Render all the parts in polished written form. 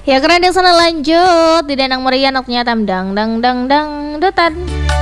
Ya keren yang sana lanjut di Danang Merian ternyata dang dang dang dang dutan.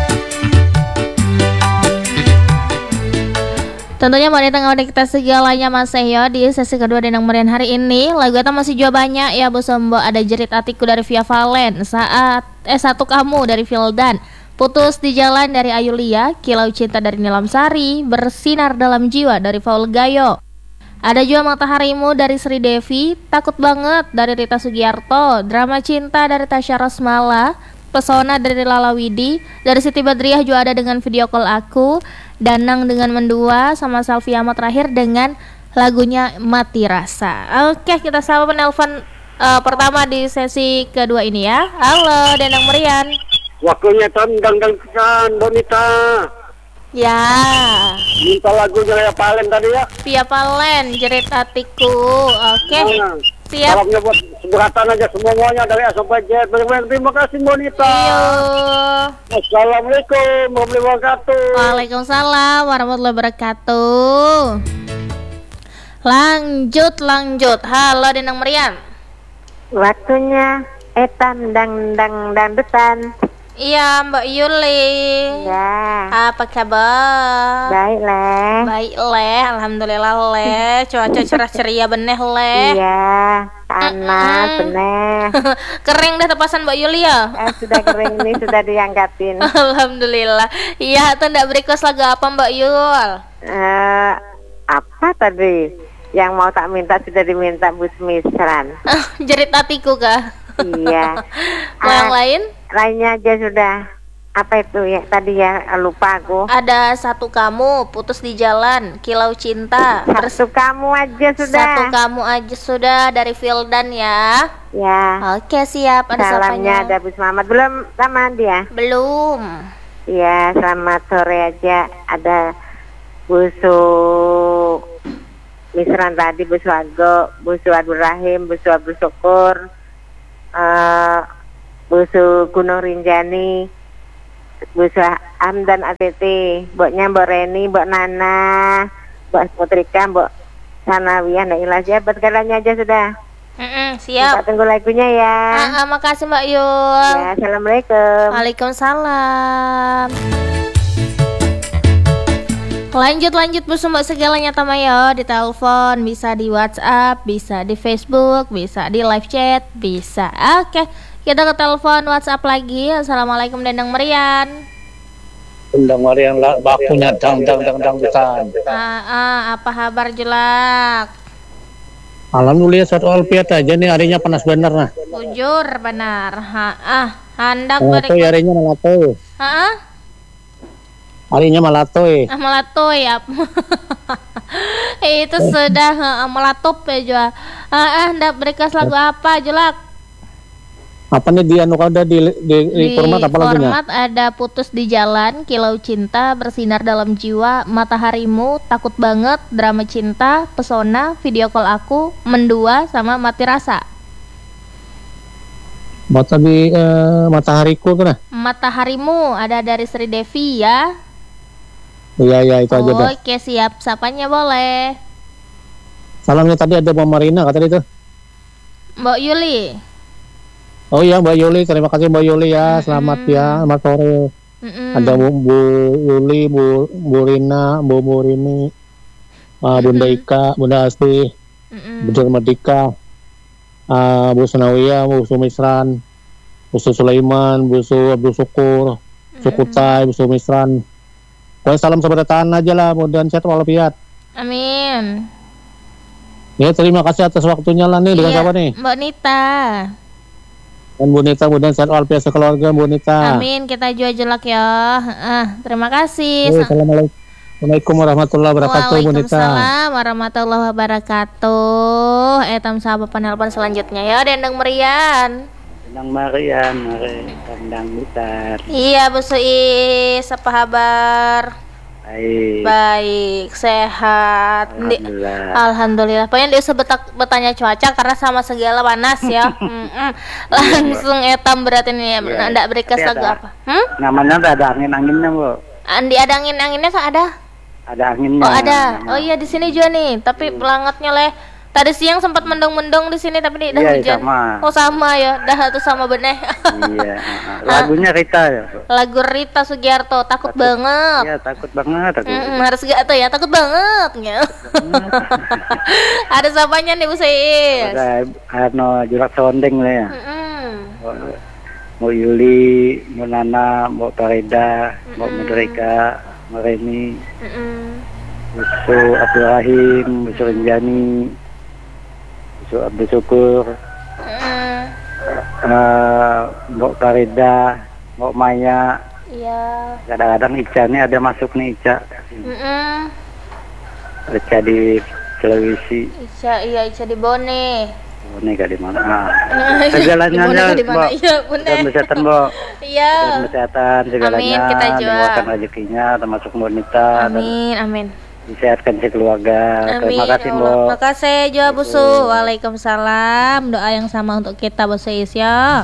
Tentunya mau ditengah kita segalanya Mas Seyo di sesi kedua Danang Merian hari ini. Lagu itu masih juga banyak ya Bu Sombo. Ada Jerit Hatiku dari Via Valen, Satu Kamu dari Vildan, Putus di Jalan dari Ayulia, Kilau Cinta dari Nilam Sari, Bersinar Dalam Jiwa dari Paul Gayo. Ada juga Mataharimu dari Sri Devi, Takut Banget dari Rita Sugiarto, Drama Cinta dari Tasya Rosmala, Pesona dari Lala Widi, dari Siti Badriah juga ada dengan Video Call Aku, Danang dengan Mendua, sama Salvi Ahmad terakhir dengan lagunya Mati Rasa. Oke, kita sapa penelpon pertama di sesi kedua ini ya. Halo Danang Merian. Waktunya tandang-dangkan Bonita. Ya. Minta lagunya Via Valen tadi ya. Via Valen, Jerit Hatiku. Oke. Siap. Salamnya buat seberatan aja semuanya dari A sampai Z. Banyak-banyak terima kasih Bonita. Iyo. Assalamualaikum warahmatullahi wabarakatuh. Waalaikumsalam warahmatullahi wabarakatuh. Lanjut. Halo Danang Merian. Waktunya etam dang dang dang depan. Iya Mbak Yuli. Ya. Apa kabar? Baik leh. Alhamdulillah leh. Cuaca cerah ceria beneh leh. Iya. Panas beneh. Kering dah tepasan Mbak Yuli ya. Sudah kering ini sudah diangkatin. Alhamdulillah. Iya, tuh ndak request lagu apa Mbak Yul? Apa tadi? Yang mau tak minta sudah diminta Bu Misran. Jerit Hatiku kah? Iya. Yang lain? Lainnya aja sudah. Apa itu ya tadi ya, lupa aku. Ada Satu Kamu, Putus di Jalan, Kilau Cinta. Satu Kamu aja sudah. Satu Kamu aja sudah dari Vildan ya. Ya. Oke siap. Ada salamnya sapanya? ada Bu Selamat. Belum sama dia? Belum. Iya, selamat sore aja. Ada Bu Su Misran tadi, Bu Suago, Bu Su Abdul Rahim, Bu Su Abdul Syukur, Bu Su Gunung Rinjani, Bu Su Amdan ATT, Mboknya Mbok Reni, Mbok Nana, Mbok Putrika, Mbok Sanawiyah, Ndak Ilas ya, berkalanya aja sudah. Siap. Kita tunggu lagunya ya. Makasih Mbak Yul. Ya, assalamualaikum. Waalaikumsalam. Lanjut Bu Mbak segalanya Tamayo, di telepon, bisa di WhatsApp, bisa di Facebook, bisa di live chat, bisa. Oke, kita ke telepon WhatsApp lagi. Assalamualaikum Danang Merian. Danang Merian lah, bakunya dang besar. Apa kabar jelak? Alhamdulillah satu alfiat aja nih, harinya panas bener nah. Jujur benar. Hendak Malatoy harinya malatoy. Harinya malatoy. Malatoy ya. Itu sudah melatop ya juga. Hendak berikas lagu apa jelak? Apa nih dia ada di format apa lagunya? Format ada Putus di Jalan, Kilau Cinta, Bersinar Dalam Jiwa, Mataharimu, Takut Banget, Drama Cinta, Pesona, Video Call Aku, Mendua, sama Mati Rasa. Matahariku tuh nah. Mataharimu ada dari Sri Devi ya. Iya itu aja dah. Oke siap, sapanya boleh. Salamnya tadi ada Mbak Marina kata itu. Mbak Yuli. Oh iya Mbak Yuli, terima kasih Mbak Yuli ya, selamat ya, selamat sore. Ada Bu Yuli, Bu Rina, Bu Murini, Bunda Ika, Bunda Asti, Bunda Merdeka, Bu Sunawiyah, Bu Sumisran, Bu Sulaiman, Bu Abdul Syukur, Sukutai, Bu Sumisran. Pokoknya salam seberatan aja lah, mudah-mudahan sehat walafiat. Amin. Ya terima kasih atas waktunya lah nih, dengan siapa nih? Mbak Nita. Dan Bu Nita, mudah-mudahan sehat walafiat sekeluarga Bu Nita. Amin, kita juga jelak ya. Terima kasih. Assalamualaikum warahmatullahi wabarakatuh Bu Nita. Waalaikumsalam warahmatullahi wabarakatuh. Tam sahabat penelpon selanjutnya ya, Danang Merian. Danang Merian, Danang Mutar. Iya Bu Suis, apa kabar? Baik, sehat. Alhamdulillah. Pokoknya dia bertanya cuaca karena sama segala panas ya. Langsung etam berarti ini ya. Nggak berikas lagu apa? Namanya ada angin-anginnya Bu. Andi ada angin-anginnya kan ada? Ada anginnya. Oh ada. Oh iya di sini juga nih. Tapi pelangatnya leh Tadi siang sempat mendung-mendung di sini tapi dah Iya, hujan. sama. Oh sama ya, dah tuh sama bener. Iya. Lagunya Rita ya. Lagu Rita Sugiarto, takut banget. Iya, takut banget aku. Harus gak tuh ya, takut banget ya. Ada sapanya nih Bu Sais. Ada Jurak Sondeng lah ya. Mau Yuli, mau Nana, mau Farida, mau Mudrika, mau Reni, Busu Abdul Rahim, Busu Rinjani, Busu Abdul Syukur, Mbok Farida, Mbok Maya. Iya. Kadang-kadang Ica nih ada masuk nih Ica. Ica di Sulawesi. Ica di Bone. Ini kali mana? Segalanya Mbok. Iya, Bunda. Kesehatan, Mbok. Iya. Dan kesehatan segalanya. Amin, kita juga. Dimurahkan rezekinya termasuk wanita. Amin. Disehatkan sekeluarga. Amin. Terima kasih, Mbok. Terima kasih juga Bu Su. Waalaikumsalam. Doa yang sama untuk kita Bu Sais ya.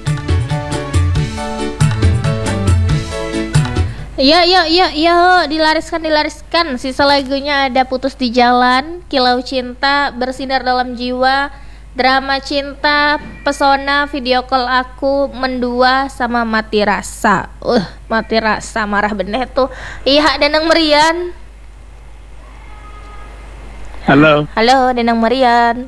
Iya, dilariskan. Sisa lagunya ada Putus di Jalan, Kilau Cinta, Bersinar Dalam Jiwa, Drama Cinta, Pesona, Video Call Aku, Mendua, sama Mati Rasa. Mati Rasa, marah bener tuh. Iya, Denang Merian. Halo, Denang Merian.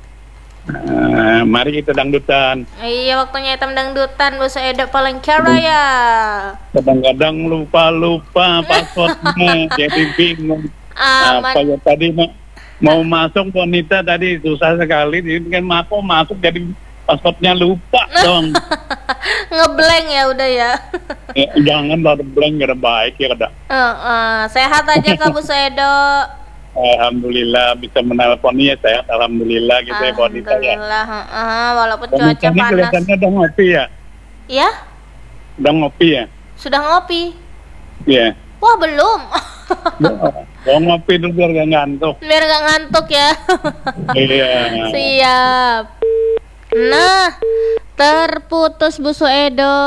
Mari kita dangdutan. Iya, waktunya hitam dangdutan Bu Edo paling cara ya. Kadang-kadang lupa passwordnya jadi bingung. Apa ya tadi mau masuk wanita tadi susah sekali. Jadi kan aku masuk jadi passwordnya lupa dong. Ngeblank ya udah ya. Jangan baru blank gak baik ya kada. Sehat aja Kak Bu Edo. Alhamdulillah bisa menelponnya saya. Alhamdulillah gitu ya wanita ya. Alhamdulillah, walaupun cuaca panas. Kelihatannya udah ngopi ya? Iya? Udah ngopi ya? Sudah ngopi? Iya. Wah belum. Mau ngopi dulu biar gak ngantuk. Biar gak ngantuk ya. Iya. Siap. Nah, terputus Bu Edo.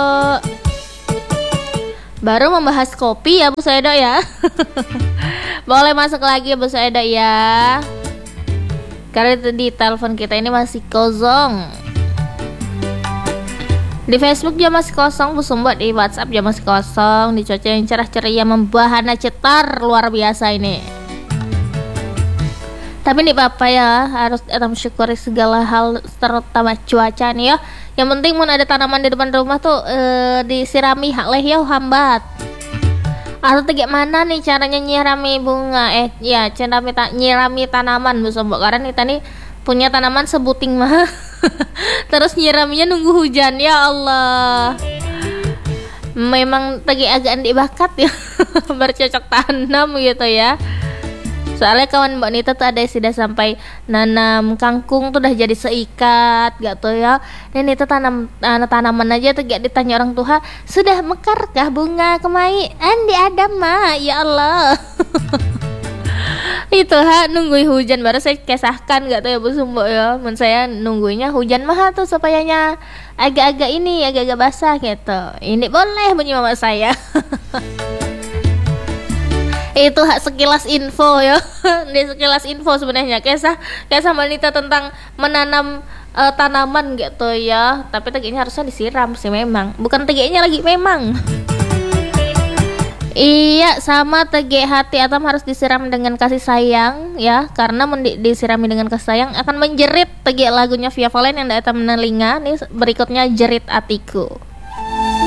Baru membahas kopi ya Bu Edo ya. Boleh masuk lagi Bu Edo ya. Karena di telepon kita ini masih kosong. Di Facebook juga masih kosong Bu Sumbo, di WhatsApp juga masih kosong. Di cuaca yang cerah ceria membahana cetar luar biasa ini. Tapi nih Bapak ya, harus mensyukuri segala hal terutama cuaca nih ya. Yang penting mun ada tanaman di depan rumah tuh disirami hak leh ya hambat. Atau bagaimana nih caranya nyirami bunga? Nyirami tanaman Bu Sombo. Karena kita nih punya tanaman sebuting mah. Terus nyiraminya nunggu hujan ya Allah. Memang tadi agak bakat ya. Bercocok tanam gitu ya. Soalnya kawan Mbak Nita tuh ada yang sudah sampai nanam kangkung tuh udah jadi seikat gak tuh ya. Dan Nita tanaman aja tuh gak ditanya orang tua, sudah mekarkah bunga kemai? Andi ada mah, ya Allah. Itu nungguin hujan baru saya kesahkan gak tuh ya Bu Sumbo ya. Men saya nungguinnya hujan mah tuh supayanya agak-agak basah gitu. Ini boleh bunyi mama saya. Itu sekilas info ya. Di sekilas info sebenarnya kisah wanita tentang menanam tanaman gitu ya. Tapi tegaknya harusnya disiram sih memang. Bukan tegaknya lagi memang. Iya, sama tegak hati Atam harus disiram dengan kasih sayang ya. Karena disirami dengan kasih sayang akan menjerit tegak lagunya Via Valen yang datang menelinga. Nih berikutnya Jerit Atiku.